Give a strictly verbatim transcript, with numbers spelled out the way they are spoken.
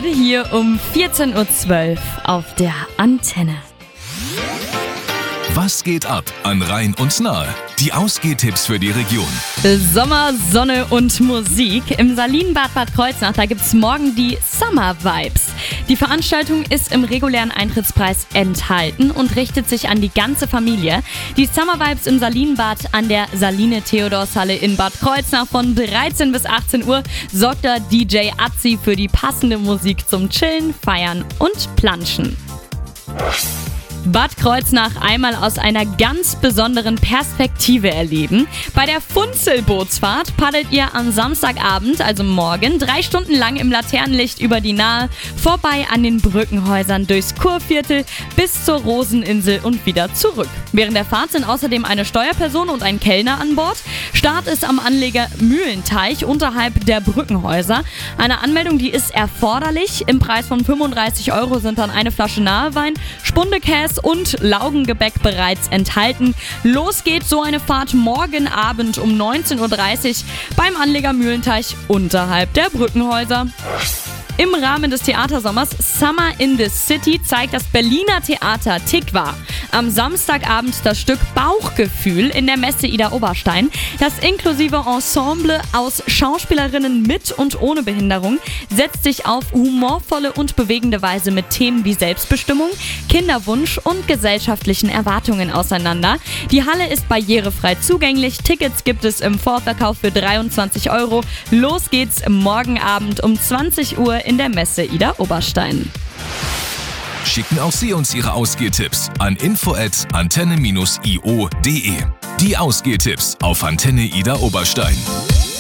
heute hier um vierzehn Uhr zwölf auf der Antenne. Was geht ab an Rhein und Nahe? Die Ausgehtipps für die Region. Sommer, Sonne und Musik. Im Salinenbad Bad Kreuznach, da gibt's morgen die Summer Vibes. Die Veranstaltung ist im regulären Eintrittspreis enthalten und richtet sich an die ganze Familie. Die Summer Vibes im Salinenbad an der Saline-Theodors-Halle in Bad Kreuznach von dreizehn bis achtzehn Uhr sorgt der D J Atzi für die passende Musik zum Chillen, Feiern und Planschen. Bad Kreuznach einmal aus einer ganz besonderen Perspektive erleben. Bei der Funzelbootsfahrt paddelt ihr am Samstagabend, also morgen, drei Stunden lang im Laternenlicht über die Nahe, vorbei an den Brückenhäusern durchs Kurviertel bis zur Roseninsel und wieder zurück. Während der Fahrt sind außerdem eine Steuerperson und ein Kellner an Bord. Start ist am Anleger Mühlenteich unterhalb der Brückenhäuser. Eine Anmeldung, die ist erforderlich. Im Preis von fünfunddreißig Euro sind dann eine Flasche Nahewein, Spundekäse und Laugengebäck bereits enthalten. Los geht so eine Fahrt morgen Abend um neunzehn Uhr dreißig beim Anleger Mühlenteich unterhalb der Brückenhäuser. Im Rahmen des Theatersommers Summer in the City zeigt das Berliner Theater Tikva am Samstagabend das Stück Bauchgefühl in der Messe Ida Oberstein. Das inklusive Ensemble aus Schauspielerinnen mit und ohne Behinderung setzt sich auf humorvolle und bewegende Weise mit Themen wie Selbstbestimmung, Kinderwunsch und gesellschaftlichen Erwartungen auseinander. Die Halle ist barrierefrei zugänglich. Tickets gibt es im Vorverkauf für dreiundzwanzig Euro. Los geht's morgen Abend um zwanzig Uhr in der Messe Ida Oberstein. Schicken auch Sie uns Ihre Ausgehtipps an info at antenne dash i o punkt de. Die Ausgehtipps auf Antenne Ida Oberstein.